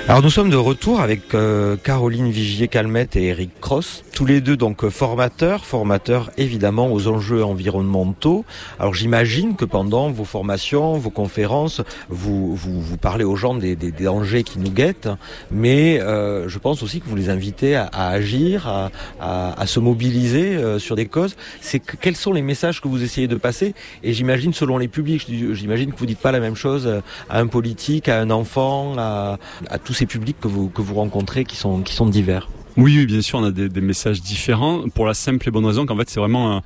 Alors nous sommes de retour avec Caroline Vigier-Calmette et Eric Cross, tous les deux donc formateurs évidemment aux enjeux environnementaux. Alors j'imagine que pendant vos formations, vos conférences, vous parlez aux gens des dangers qui nous guettent, mais je pense aussi que vous les invitez à agir, à se mobiliser sur des causes. Quels sont les messages que vous essayez de passer? Et j'imagine selon les publics, j'imagine que vous dites pas la même chose à un politique, à un enfant, à tous ces publics que vous rencontrez qui sont divers. Oui, bien sûr, on a des messages différents pour la simple et bonne raison qu'en fait c'est vraiment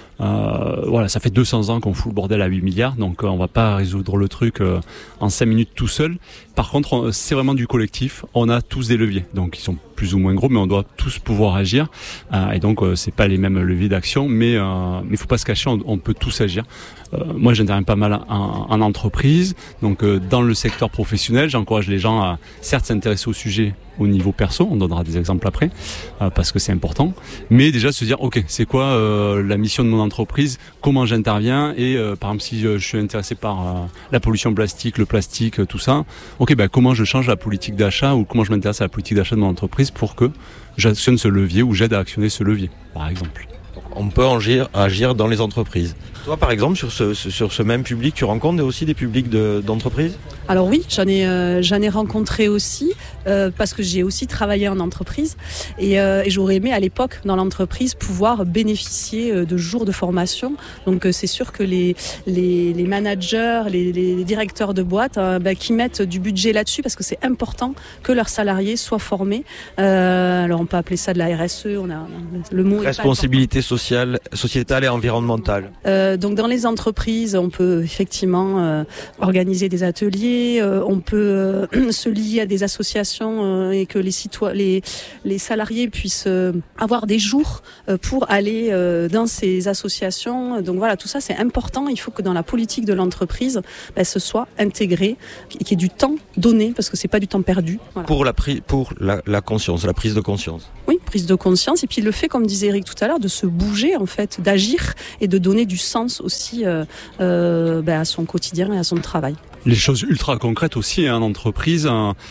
ça fait 200 ans qu'on fout le bordel à 8 milliards, donc on va pas résoudre le truc en 5 minutes tout seul. Par contre, c'est vraiment du collectif, on a tous des leviers, donc ils sont plus ou moins gros, mais on doit tous pouvoir agir, et donc c'est pas les mêmes leviers d'action, mais faut pas se cacher, on peut tous agir. Moi j'interviens pas mal en entreprise, donc dans le secteur professionnel, j'encourage les gens à certes s'intéresser au sujet au niveau perso, on donnera des exemples après, parce que c'est important, mais déjà se dire ok, c'est quoi la mission de mon entreprise, comment j'interviens, et par exemple si je suis intéressé par la pollution plastique, le plastique, tout ça, ok, comment je change la politique d'achat, ou comment je m'intéresse à la politique d'achat de mon entreprise pour que j'actionne ce levier, ou j'aide à actionner ce levier, par exemple. On peut agir dans les entreprises. Toi, par exemple, sur ce même public, tu rencontres aussi des publics d'entreprises ? Alors oui, j'en ai rencontré aussi, parce que j'ai aussi travaillé en entreprise, et j'aurais aimé à l'époque dans l'entreprise pouvoir bénéficier de jours de formation. Donc c'est sûr que les managers, les directeurs de boîte qui mettent du budget là-dessus, parce que c'est important que leurs salariés soient formés. Alors on peut appeler ça de la RSE, on a le mot responsabilité sociétale et environnementale. Donc dans les entreprises, on peut effectivement organiser des ateliers, on peut se lier à des associations et que les salariés puissent avoir des jours pour aller dans ces associations. Donc voilà, tout ça c'est important. Il faut que dans la politique de l'entreprise, ce soit intégré, qu'il y ait du temps donné, parce que c'est pas du temps perdu. Voilà. Pour la conscience, la prise de conscience. Oui, prise de conscience, et puis le fait, comme disait Eric tout à l'heure, de se bouger en fait, d'agir et de donner du sens aussi à son quotidien et à son travail. Les choses ultra concrètes aussi en entreprise,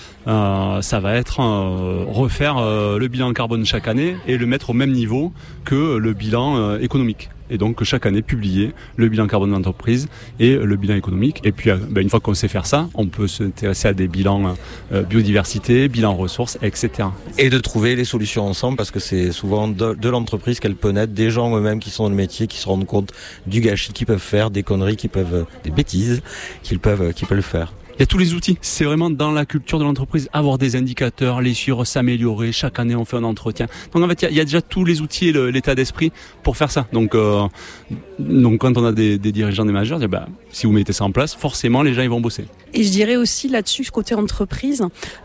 ça va être refaire le bilan carbone chaque année et le mettre au même niveau que le bilan économique. Et donc chaque année publier le bilan carbone de l'entreprise et le bilan économique. Et puis une fois qu'on sait faire ça, on peut s'intéresser à des bilans biodiversité, bilan ressources, etc. Et de trouver les solutions ensemble, parce que c'est souvent de l'entreprise qu'elle peut naître, des gens eux-mêmes qui sont dans le métier, qui se rendent compte du gâchis qu'ils peuvent faire, des conneries des bêtises qu'ils peuvent faire. Il y a tous les outils, c'est vraiment dans la culture de l'entreprise, avoir des indicateurs, les suivre, s'améliorer, chaque année on fait un entretien. Donc en fait il y a déjà tous les outils et l'état d'esprit pour faire ça. Donc quand on a des dirigeants, des managers, si vous mettez ça en place, forcément les gens ils vont bosser. Et je dirais aussi là-dessus, côté entreprise,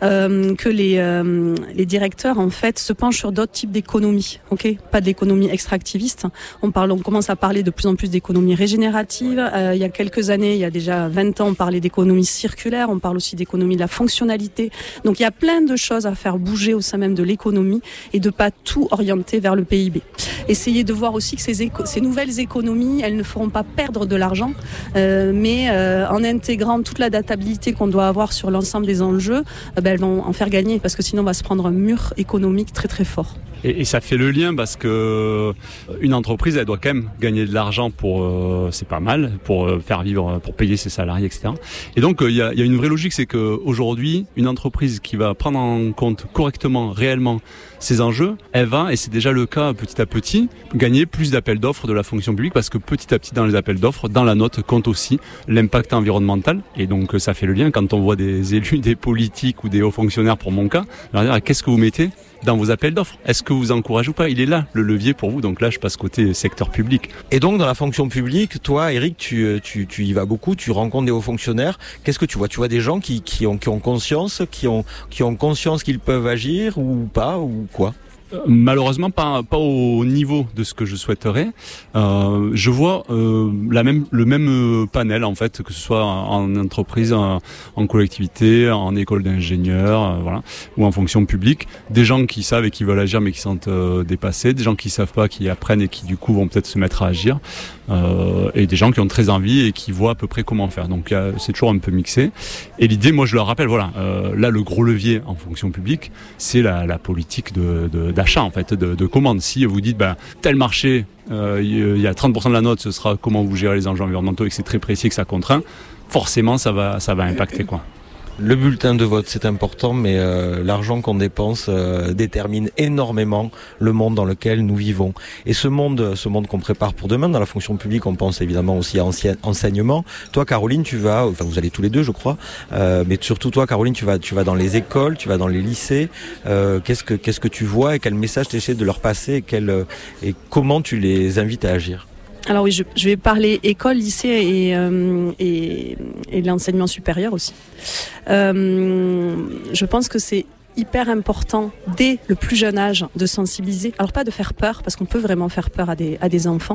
que les directeurs en fait se penchent sur d'autres types d'économies, ok ? Pas d'économie extractiviste. On commence à parler de plus en plus d'économie régénérative. Il y a quelques années, il y a déjà 20 ans, on parlait d'économie circulaire. On parle aussi d'économie de la fonctionnalité. Donc il y a plein de choses à faire bouger au sein même de l'économie et de pas tout orienter vers le PIB. Essayez de voir aussi que ces nouvelles économies, elles ne feront pas perdre de l'argent, mais en intégrant toute la databilité qu'on doit avoir sur l'ensemble des enjeux, elles vont en faire gagner, parce que sinon on va se prendre un mur économique très très fort. Et ça fait le lien, parce que une entreprise, elle doit quand même gagner de l'argent c'est pas mal, pour faire vivre, pour payer ses salariés, etc. Et donc il y a une vraie logique, c'est qu'aujourd'hui, une entreprise qui va prendre en compte correctement, réellement ces enjeux, elle va, et c'est déjà le cas petit à petit, gagner plus d'appels d'offres de la fonction publique, parce que petit à petit dans les appels d'offres, dans la note, compte aussi l'impact environnemental. Et donc ça fait le lien quand on voit des élus, des politiques ou des hauts fonctionnaires, pour mon cas, leur dire qu'est-ce que vous mettez dans vos appels d'offres. Est-ce que vous encouragez ou pas ? Il est là, le levier pour vous. Donc là, je passe côté secteur public. Et donc, dans la fonction publique, toi, Eric, tu y vas beaucoup, tu rencontres des hauts fonctionnaires. Qu'est-ce que tu vois ? Tu vois des gens qui ont conscience, qui ont conscience qu'ils peuvent agir ou pas, ou quoi ? Malheureusement pas au niveau de ce que je souhaiterais. Je vois le même panel en fait, que ce soit en entreprise, en collectivité, en école d'ingénieurs, voilà, ou en fonction publique, des gens qui savent et qui veulent agir mais qui sont dépassés, des gens qui savent pas, qui apprennent et qui du coup vont peut-être se mettre à agir, et des gens qui ont très envie et qui voient à peu près comment faire. Donc c'est toujours un peu mixé. Et l'idée, moi je leur rappelle, voilà, là le gros levier en fonction publique, c'est la politique d'achat en fait, de commande. Si vous dites tel marché, il y a 30% de la note, ce sera comment vous gérez les enjeux environnementaux et que c'est très précis et que ça contraint, forcément ça va impacter quoi. Le bulletin de vote, c'est important, mais l'argent qu'on dépense détermine énormément le monde dans lequel nous vivons. Et ce monde qu'on prépare pour demain, dans la fonction publique, on pense évidemment aussi à enseignement. Toi, Caroline, vous allez tous les deux, je crois, mais surtout toi, Caroline, tu vas dans les écoles, tu vas dans les lycées. Qu'est-ce que tu vois et quel message tu essaies de leur passer et comment tu les invites à agir? Alors oui, je vais parler école, lycée et l'enseignement supérieur aussi. Je pense que c'est hyper important dès le plus jeune âge de sensibiliser. Alors pas de faire peur, parce qu'on peut vraiment faire peur à des enfants,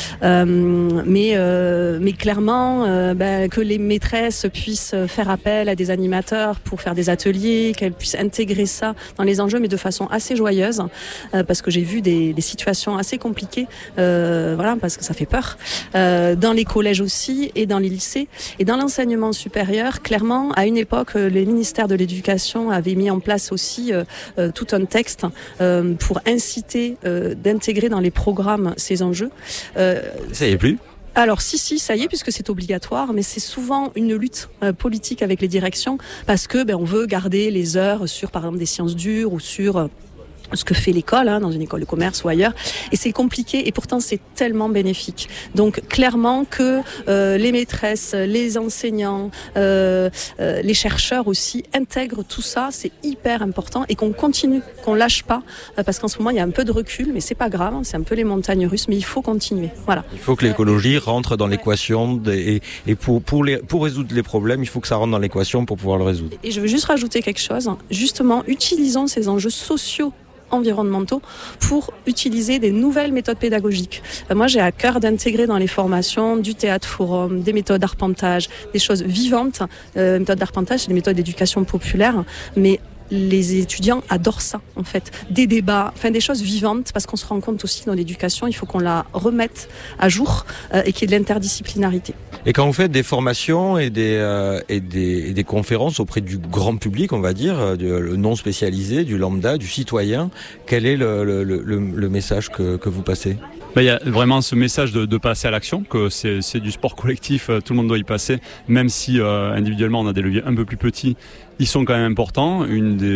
mais clairement que les maîtresses puissent faire appel à des animateurs pour faire des ateliers, qu'elles puissent intégrer ça dans les enjeux, mais de façon assez joyeuse, parce que j'ai vu des situations assez compliquées, parce que ça fait peur, dans les collèges aussi et dans les lycées et dans l'enseignement supérieur. Clairement, à une époque, le ministère de l'Éducation avait mis en place aussi tout un texte pour inciter d'intégrer dans les programmes ces enjeux. Ça y est plus ? Alors si, ça y est, puisque c'est obligatoire, mais c'est souvent une lutte politique avec les directions, parce que on veut garder les heures sur, par exemple, des sciences dures ou sur ce que fait l'école, dans une école de commerce ou ailleurs, et c'est compliqué et pourtant c'est tellement bénéfique. Donc clairement que les maîtresses, les enseignants, les chercheurs aussi intègrent tout ça, c'est hyper important, et qu'on continue, qu'on lâche pas, parce qu'en ce moment il y a un peu de recul, mais c'est pas grave, c'est un peu les montagnes russes, mais il faut continuer. Voilà. Il faut que l'écologie rentre dans l'équation et pour résoudre les problèmes, il faut que ça rentre dans l'équation pour pouvoir le résoudre. Et je veux juste rajouter quelque chose, justement, utilisons ces enjeux sociaux environnementaux pour utiliser des nouvelles méthodes pédagogiques. Moi, j'ai à cœur d'intégrer dans les formations du théâtre forum, des méthodes d'arpentage, des choses vivantes. Méthodes d'arpentage, c'est des méthodes d'éducation populaire, mais les étudiants adorent ça, en fait. Des débats, des choses vivantes, parce qu'on se rend compte aussi dans l'éducation, il faut qu'on la remette à jour et qu'il y ait de l'interdisciplinarité. Et quand vous faites des formations et des conférences auprès du grand public, on va dire, le non spécialisé, du lambda, du citoyen, quel est le message que vous passez ? Il y a vraiment ce message de passer à l'action, que c'est du sport collectif, tout le monde doit y passer, même si individuellement on a des leviers un peu plus petits, ils sont quand même importants.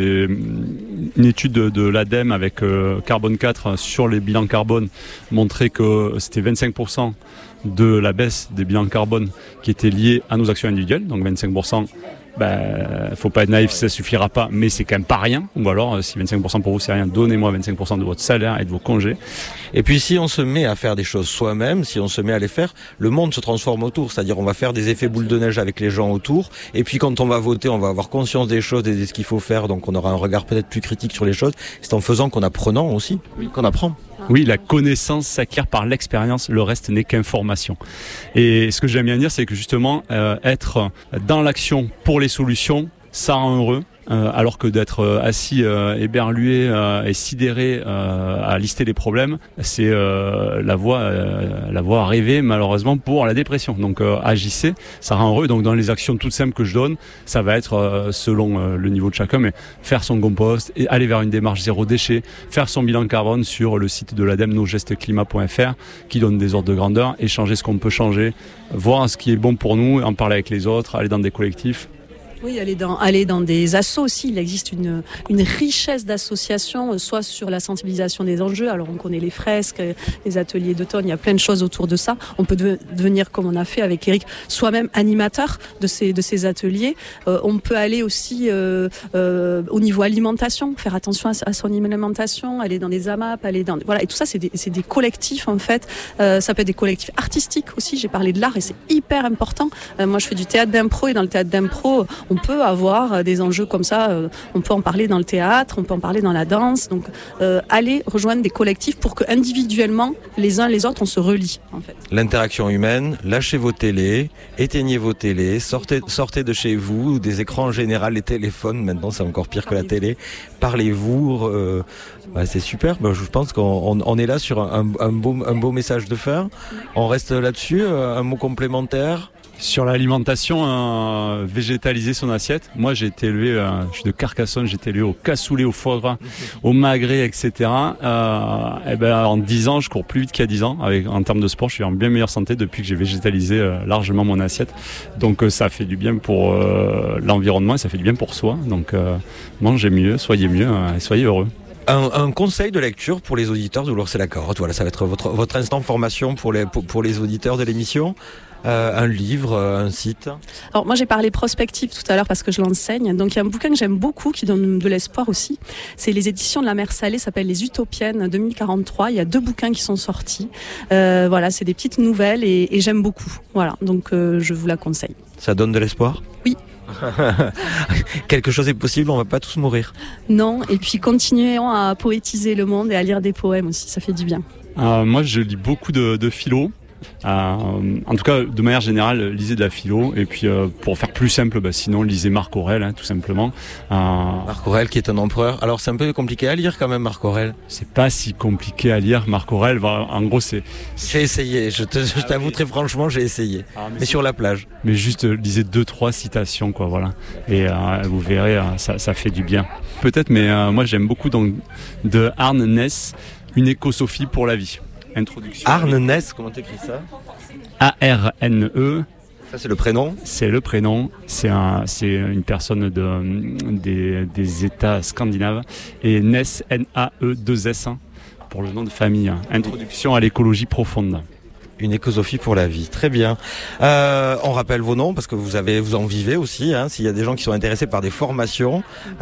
Une étude de l'ADEME avec Carbone 4 sur les bilans carbone montrait que c'était 25% de la baisse des bilans carbone qui étaient liés à nos actions individuelles, donc 25%. Faut pas être naïf, ça suffira pas, mais c'est quand même pas rien. Ou alors, si 25% pour vous c'est rien, donnez-moi 25% de votre salaire et de vos congés. Et puis si on se met à faire des choses soi-même, si on se met à les faire, le monde se transforme autour. C'est-à-dire on va faire des effets boule de neige avec les gens autour. Et puis quand on va voter, on va avoir conscience des choses et de ce qu'il faut faire. Donc on aura un regard peut-être plus critique sur les choses. C'est en faisant qu'on apprenant aussi, qu'on apprend. Oui, la connaissance s'acquiert par l'expérience, le reste n'est qu'information. Et ce que j'aime bien dire, c'est que justement, être dans l'action pour les solutions, ça rend heureux. Alors que d'être assis éberlué et sidéré à lister les problèmes, c'est la voie à rêver malheureusement pour la dépression. Donc agissez, ça rend heureux. Donc dans les actions toutes simples que je donne, ça va être selon le niveau de chacun, mais faire son compost, et aller vers une démarche zéro déchet, faire son bilan carbone sur le site de l'ADEME nosgestesclimat.fr qui donne des ordres de grandeur, échanger ce qu'on peut changer, voir ce qui est bon pour nous, en parler avec les autres, aller dans des collectifs. Oui, aller dans des assos aussi. Il existe une richesse d'associations, soit sur la sensibilisation des enjeux. Alors, on connaît les fresques, les ateliers d'automne, il y a plein de choses autour de ça. On peut devenir, comme on a fait avec Eric, soi-même animateur de ces ateliers. On peut aller aussi au niveau alimentation, faire attention à son alimentation, aller dans des AMAP, voilà. Et tout ça, c'est des collectifs, en fait. Ça peut être des collectifs artistiques aussi. J'ai parlé de l'art et c'est hyper important. Moi, je fais du théâtre d'impro, et dans le théâtre d'impro, On peut avoir des enjeux comme ça, on peut en parler dans le théâtre, on peut en parler dans la danse. Donc, aller rejoindre des collectifs pour que individuellement, les uns les autres, on se relie, en fait. L'interaction humaine, lâchez vos télés, éteignez vos télés, sortez de chez vous, des écrans en général, les téléphones, maintenant c'est encore pire que la télé. Parlez-vous, c'est super. Je pense qu'on est là sur un beau message de fin. On reste là-dessus, un mot complémentaire. Sur l'alimentation, végétaliser son assiette. Moi, j'ai été élevé, je suis de Carcassonne, j'ai été élevé au cassoulet, au foie gras, au magret, etc. En 10 ans, je cours plus vite qu'il y a 10 ans. En termes de sport, je suis en bien meilleure santé depuis que j'ai végétalisé largement mon assiette. Donc, ça fait du bien pour l'environnement et ça fait du bien pour soi. Donc, mangez mieux, et soyez heureux. Un conseil de lecture pour les auditeurs de L'Ours et la Carotte. Voilà, ça va être votre instant formation pour les auditeurs de l'émission. Un livre, un site. Alors moi j'ai parlé prospective tout à l'heure parce que je l'enseigne. Donc il y a un bouquin que j'aime beaucoup qui donne de l'espoir aussi. C'est les éditions de la Mer Salée, ça s'appelle Les Utopiennes 2043. Il y a 2 bouquins qui sont sortis. C'est des petites nouvelles et j'aime beaucoup. Voilà, donc je vous la conseille. Ça donne de l'espoir ? Oui. Quelque chose est possible, on va pas tous mourir. Non, et puis continuons à poétiser le monde et à lire des poèmes aussi, ça fait du bien. Moi je lis beaucoup de philo. En tout cas, de manière générale, lisez de la philo. Et puis, pour faire plus simple, sinon, lisez Marc Aurèle, tout simplement. Marc Aurèle, qui est un empereur. Alors, c'est un peu compliqué à lire quand même, Marc Aurèle. C'est pas si compliqué à lire, Marc Aurèle. En gros, c'est. J'ai essayé. Je t'avoue très franchement, j'ai essayé. Mais sur la plage. Mais juste lisez 2-3 citations, quoi. Voilà. Et vous verrez, ça fait du bien. Peut-être, mais moi, j'aime beaucoup donc de Arne Ness, Une écosophie pour la vie. Introduction. Arne Ness, comment t'écris ça ? A-R-N-E. Ça, c'est le prénom ? C'est le prénom. C'est une personne des États scandinaves. Et Ness, N-A-E-2-S, pour le nom de famille. Introduction à l'écologie profonde. Une écosophie pour la vie, très bien. On rappelle vos noms parce que vous en vivez aussi. S'il y a des gens qui sont intéressés par des formations,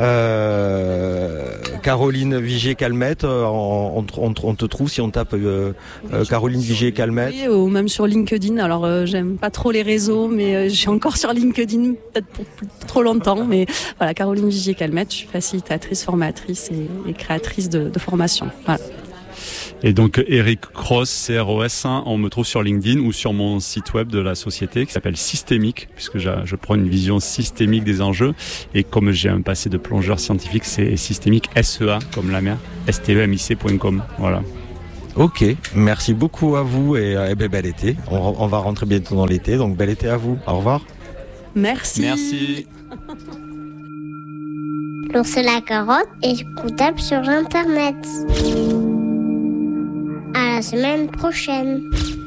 Caroline Vigier-Calmette, on te trouve si on tape Caroline Vigier-Calmette. Oui, ou même sur LinkedIn. Alors j'aime pas trop les réseaux, mais je suis encore sur LinkedIn peut-être pour trop longtemps. Mais voilà, Caroline Vigier-Calmette, je suis facilitatrice, formatrice et créatrice de formation. Voilà. Et donc Eric Cross, CROS, on me trouve sur LinkedIn ou sur mon site web de la société qui s'appelle Systémique, puisque je prends une vision systémique des enjeux. Et comme j'ai un passé de plongeur scientifique, c'est Systémique, SEA, comme la mer, stemic.com. Voilà. Ok, merci beaucoup à vous et bel été. On va rentrer bientôt dans l'été, donc bel été à vous. Au revoir. Merci. L'Ours et la Carotte est écoutable sur Internet. À la semaine prochaine.